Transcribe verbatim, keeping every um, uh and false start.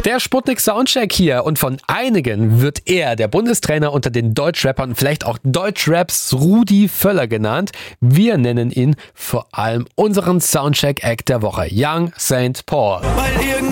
Der Sputnik Soundcheck hier und von einigen wird er, der Bundestrainer unter den Deutschrappern, vielleicht auch Deutschraps Rudi Völler genannt. Wir nennen ihn vor allem unseren Soundcheck-Act der Woche, Young Saint Paul. Weil